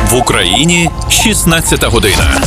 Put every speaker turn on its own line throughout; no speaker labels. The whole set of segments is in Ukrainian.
В Україні 16 година.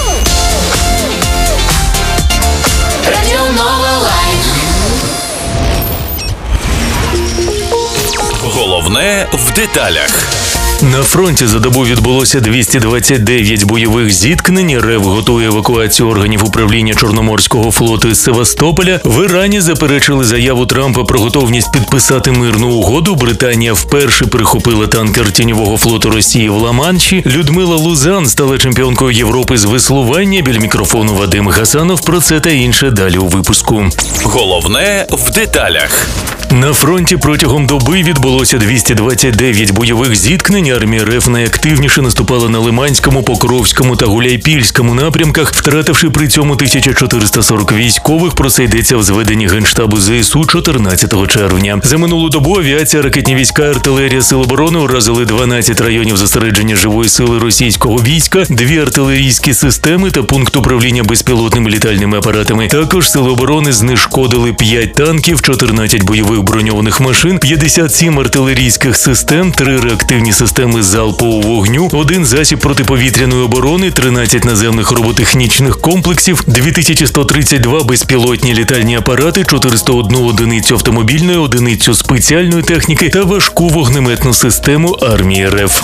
Головне в деталях.
На фронті за добу відбулося 229 бойових зіткнень. РФ готує евакуацію органів управління Чорноморського флоту із Севастополя. В Ірані заперечили заяву Трампа про готовність підписати мирну угоду. Британія вперше прихопила танкер тіньового флоту Росії в Ла-Манші. Людмила Лузан стала чемпіонкою Європи з веслування. Біля мікрофону Вадим Гасанов. Про це та інше далі у випуску.
Головне в деталях.
На фронті протягом доби відбулося 229 бойових зіткнень. Армія РФ найактивніше наступала на Лиманському, Покровському та Гуляйпільському напрямках, втративши при цьому 1440 військових. Про це йдеться в зведенні Генштабу ЗСУ 14 червня. За минулу добу авіація, ракетні війська, артилерія Сил оборони уразили 12 районів зосередження живої сили російського війська, 2 артилерійські системи та пункт управління безпілотними літальними апаратами. Також Сили оборони знешкодили 5 танків, 14 бойових броньованих машин, 57 артилерійських систем, 3 реактивні системи залпового вогню, 1 засіб протиповітряної оборони, 13 наземних роботехнічних комплексів, 2132 безпілотні літальні апарати, 401 одиницю автомобільної, одиницю спеціальної техніки та важку вогнеметну систему армії РФ.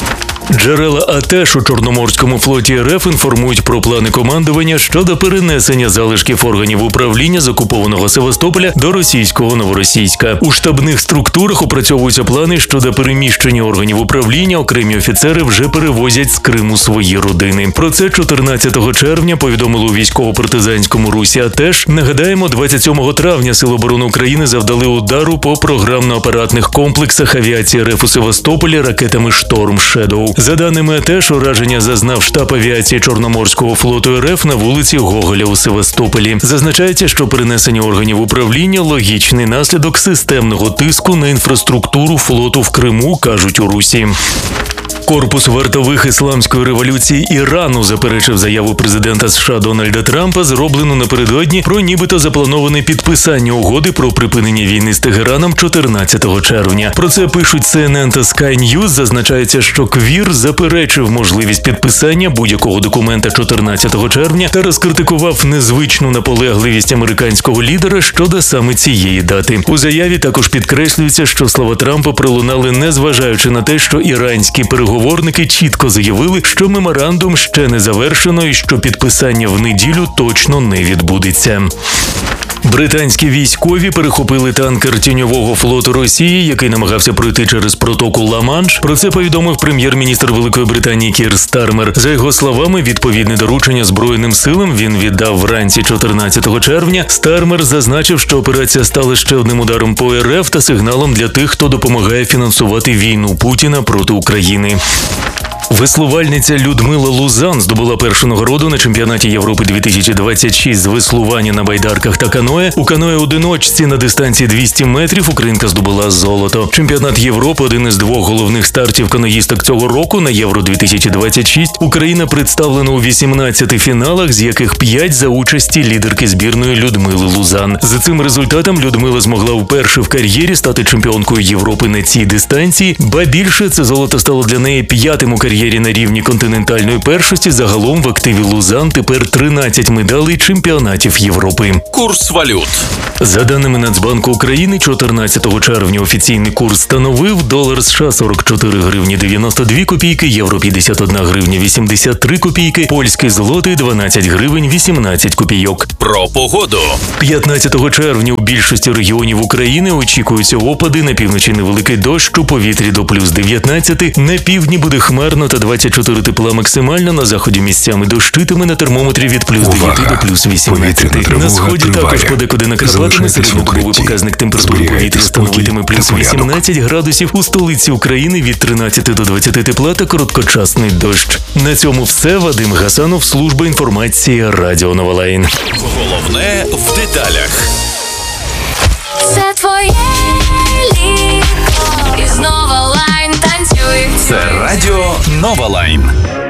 Джерела АТЕШ у Чорноморському флоті РФ інформують про плани командування щодо перенесення залишків органів управління з окупованого Севастополя до російського Новоросійська. У штабних структурах опрацьовуються плани щодо переміщення органів управління. Окремі офіцери вже перевозять з Криму свої родини. Про це 14 червня повідомили у військово-партизанському русі АТЕШ. Нагадаємо, 27 травня Сили оборони України завдали удару по програмно-апаратних комплексах авіації РФ у Севастополі ракетами «Шторм Шедоу». За даними АТЕШ, ураження зазнав штаб авіації Чорноморського флоту РФ на вулиці Гоголя у Севастополі. Зазначається, що перенесення органів управління – логічний наслідок системного тиску на інфраструктуру флоту в Криму, кажуть у Русі. Корпус вартових ісламської революції Ірану заперечив заяву президента США Дональда Трампа, зроблену напередодні, про нібито заплановане підписання угоди про припинення війни з Тегераном 14 червня. Про це пишуть CNN та Sky News. Зазначається, що КВІР заперечив можливість підписання будь-якого документа 14 червня та розкритикував незвичну наполегливість американського лідера щодо саме цієї дати. У заяві також підкреслюється, що слова Трампа пролунали, незважаючи на те, що іранські переговорники чітко заявили, що меморандум ще не завершено і що підписання в неділю точно не відбудеться. Британські військові перехопили танкер тіньового флоту Росії, який намагався пройти через протоку Ла-Манш. Про це повідомив прем'єр-міністр Великої Британії Кір Стармер. За його словами, відповідне доручення Збройним силам він віддав вранці 14 червня. Стармер зазначив, що операція стала ще одним ударом по РФ та сигналом для тих, хто допомагає фінансувати війну Путіна проти України. Веслувальниця Людмила Лузан здобула першу нагороду на чемпіонаті Європи 2026 з веслування на байдарках та каное. У каное-одиночці на дистанції 200 метрів українка здобула золото. Чемпіонат Європи – один із 2 головних стартів каноїсток цього року. На Євро-2026 Україна представлена у 18 фіналах, з яких 5 за участі лідерки збірної Людмили Лузан. За цим результатом Людмила змогла вперше в кар'єрі стати чемпіонкою Європи на цій дистанції. Ба більше, це золото стало для неї 5-тим у кар'єрі на рівні континентальної першості. Загалом в активі Лузан тепер 13 медалей чемпіонатів Європи.
Курс валют.
За даними Нацбанку України, 14 червня офіційний курс становив: долар США 44 гривні 92 копійки, євро 51 гривня 83 копійки, польський злотий 12 гривень 18 копійок.
Про погоду.
15 червня у більшості регіонів України очікуються опади, на півночі невеликий дощ, у повітрі до плюс 19, на півдні буде хмарно та 24 тепла максимально, на заході місцями дощитиме, на термометрі від плюс 9 до плюс 18. На сході також подекуди накриватиме, середньодобовий показник температури повітря становитиме плюс 18 градусів, у столиці України від 13 до 20 тепла та короткочасний дощ. На цьому все. Вадим Гасанов, служба інформації, Радіо Нова Лайн.
Головне в деталях.
Це твоє літо, і знову Лайн танцює.
Це Радіо Нова Лайн.